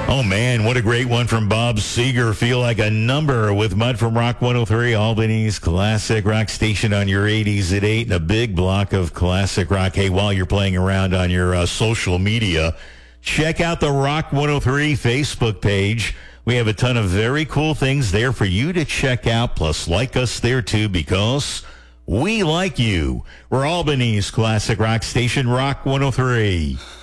Oh, man, what a great one from Bob Seger. Feel like a number with Mud from Rock 103, Albany's classic rock station on your 80s at 8, and a big block of classic rock. Hey, while you're playing around on your social media, check out the Rock 103 Facebook page. We have a ton of very cool things there for you to check out, plus like us there too, because we like you. We're Albany's classic rock station, Rock 103.